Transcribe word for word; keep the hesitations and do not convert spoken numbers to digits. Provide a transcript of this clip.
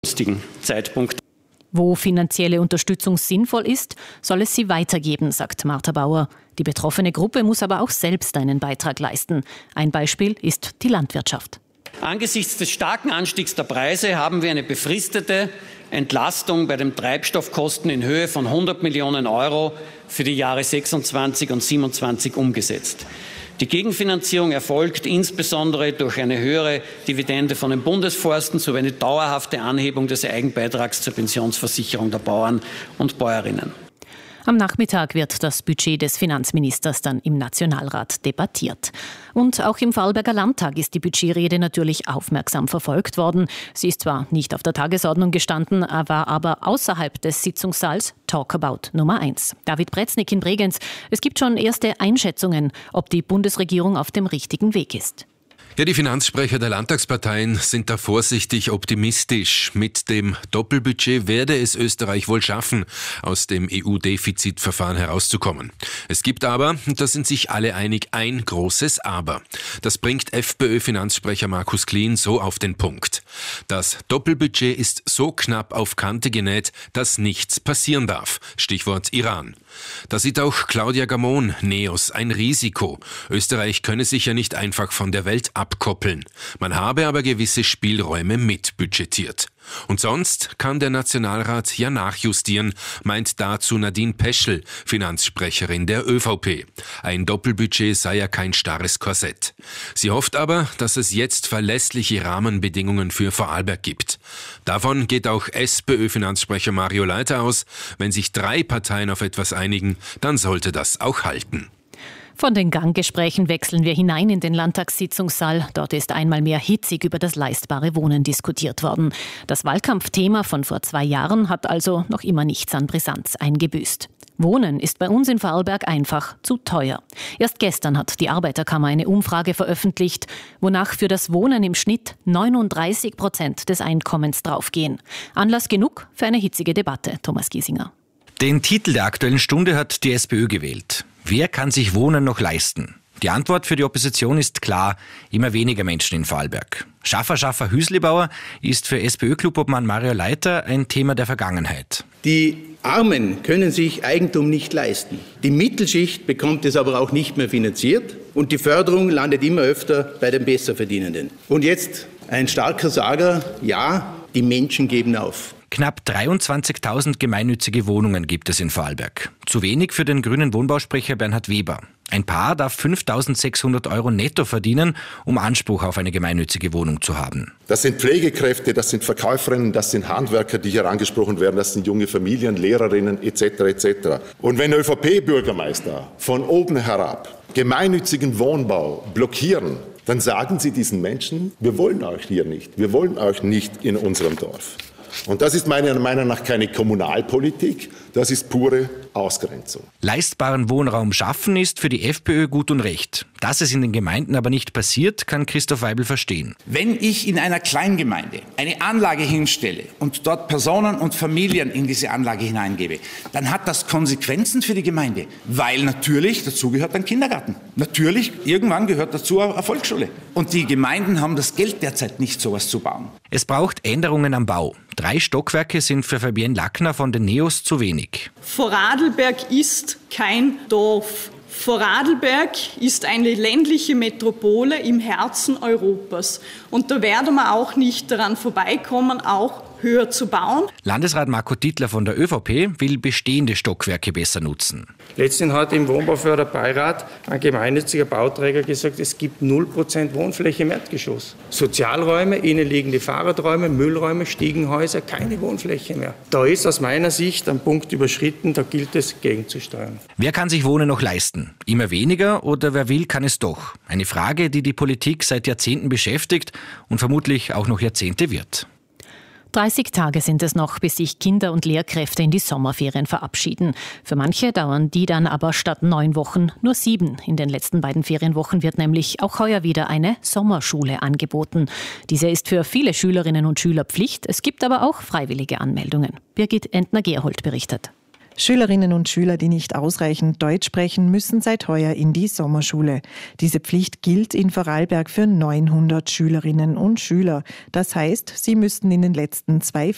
günstigen Zeitpunkt. Wo finanzielle Unterstützung sinnvoll ist, soll es sie weitergeben, sagt Martha Bauer. Die betroffene Gruppe muss aber auch selbst einen Beitrag leisten. Ein Beispiel ist die Landwirtschaft. Angesichts des starken Anstiegs der Preise haben wir eine befristete Entlastung bei den Treibstoffkosten in Höhe von hundert Millionen Euro für die Jahre sechsundzwanzig und siebenundzwanzig umgesetzt. Die Gegenfinanzierung erfolgt insbesondere durch eine höhere Dividende von den Bundesforsten sowie eine dauerhafte Anhebung des Eigenbeitrags zur Pensionsversicherung der Bauern und Bäuerinnen. Am Nachmittag wird das Budget des Finanzministers dann im Nationalrat debattiert. Und auch im Vorarlberger Landtag ist die Budgetrede natürlich aufmerksam verfolgt worden. Sie ist zwar nicht auf der Tagesordnung gestanden, war aber außerhalb des Sitzungssaals Talkabout Nummer eins. David Bretznik in Bregenz. Es gibt schon erste Einschätzungen, ob die Bundesregierung auf dem richtigen Weg ist. Ja, die Finanzsprecher der Landtagsparteien sind da vorsichtig optimistisch. Mit dem Doppelbudget werde es Österreich wohl schaffen, aus dem E U-Defizitverfahren herauszukommen. Es gibt aber, und da sind sich alle einig, ein großes Aber. Das bringt FPÖ-Finanzsprecher Markus Klien so auf den Punkt. Das Doppelbudget ist so knapp auf Kante genäht, dass nichts passieren darf. Stichwort Iran. Da sieht auch Claudia Gamon, Neos, ein Risiko. Österreich könne sich ja nicht einfach von der Welt abkoppeln. Man habe aber gewisse Spielräume mitbudgetiert. Und sonst kann der Nationalrat ja nachjustieren, meint dazu Nadine Peschel, Finanzsprecherin der ÖVP. Ein Doppelbudget sei ja kein starres Korsett. Sie hofft aber, dass es jetzt verlässliche Rahmenbedingungen für Vorarlberg gibt. Davon geht auch SPÖ-Finanzsprecher Mario Leiter aus. Wenn sich drei Parteien auf etwas einigen, dann sollte das auch halten. Von den Ganggesprächen wechseln wir hinein in den Landtagssitzungssaal. Dort ist einmal mehr hitzig über das leistbare Wohnen diskutiert worden. Das Wahlkampfthema von vor zwei Jahren hat also noch immer nichts an Brisanz eingebüßt. Wohnen ist bei uns in Vorarlberg einfach zu teuer. Erst gestern hat die Arbeiterkammer eine Umfrage veröffentlicht, wonach für das Wohnen im Schnitt neununddreißig Prozent des Einkommens draufgehen. Anlass genug für eine hitzige Debatte. Thomas Giesinger. Den Titel der Aktuellen Stunde hat die SPÖ gewählt. Wer kann sich Wohnen noch leisten? Die Antwort für die Opposition ist klar, immer weniger Menschen in Vorarlberg. Schaffer, Schaffer, Hüslibauer ist für SPÖ-Clubobmann Mario Leiter ein Thema der Vergangenheit. Die Armen können sich Eigentum nicht leisten. Die Mittelschicht bekommt es aber auch nicht mehr finanziert und die Förderung landet immer öfter bei den Besserverdienenden. Und jetzt ein starker Sager, ja, die Menschen geben auf. Knapp dreiundzwanzigtausend gemeinnützige Wohnungen gibt es in Vorarlberg. Zu wenig für den grünen Wohnbausprecher Bernhard Weber. Ein Paar darf fünftausendsechshundert Euro netto verdienen, um Anspruch auf eine gemeinnützige Wohnung zu haben. Das sind Pflegekräfte, das sind Verkäuferinnen, das sind Handwerker, die hier angesprochen werden, das sind junge Familien, Lehrerinnen et cetera et cetera. Und wenn ÖVP-Bürgermeister von oben herab gemeinnützigen Wohnbau blockieren, dann sagen sie diesen Menschen, wir wollen euch hier nicht, wir wollen euch nicht in unserem Dorf. Und das ist meiner Meinung nach keine Kommunalpolitik, das ist pure Ausgrenzung. Leistbaren Wohnraum schaffen ist für die FPÖ gut und recht. Dass es in den Gemeinden aber nicht passiert, kann Christoph Weibel verstehen. Wenn ich in einer Kleingemeinde eine Anlage hinstelle und dort Personen und Familien in diese Anlage hineingebe, dann hat das Konsequenzen für die Gemeinde. Weil natürlich dazu gehört ein Kindergarten. Natürlich, irgendwann gehört dazu eine Volksschule. Und die Gemeinden haben das Geld derzeit nicht, sowas zu bauen. Es braucht Änderungen am Bau. Drei Stockwerke sind für Fabienne Lackner von den Neos zu wenig. Vorarlberg ist kein Dorf. Vorarlberg ist eine ländliche Metropole im Herzen Europas. Und da werden wir auch nicht daran vorbeikommen, auch höher zu bauen. Landesrat Marco Dietler von der ÖVP will bestehende Stockwerke besser nutzen. Letztens hat im Wohnbauförderbeirat ein gemeinnütziger Bauträger gesagt, es gibt null Prozent Wohnfläche im Erdgeschoss. Sozialräume, innenliegende Fahrradräume, Müllräume, Stiegenhäuser, keine Wohnfläche mehr. Da ist aus meiner Sicht ein Punkt überschritten, da gilt es gegenzusteuern. Wer kann sich Wohnen noch leisten? Immer weniger oder wer will, kann es doch? Eine Frage, die die Politik seit Jahrzehnten beschäftigt und vermutlich auch noch Jahrzehnte wird. dreißig Tage sind es noch, bis sich Kinder und Lehrkräfte in die Sommerferien verabschieden. Für manche dauern die dann aber statt neun Wochen nur sieben. In den letzten beiden Ferienwochen wird nämlich auch heuer wieder eine Sommerschule angeboten. Diese ist für viele Schülerinnen und Schüler Pflicht. Es gibt aber auch freiwillige Anmeldungen. Birgit Entner-Gerhold berichtet. Schülerinnen und Schüler, die nicht ausreichend Deutsch sprechen, müssen seit heuer in die Sommerschule. Diese Pflicht gilt in Vorarlberg für neunhundert Schülerinnen und Schüler. Das heißt, sie müssten in den letzten zwei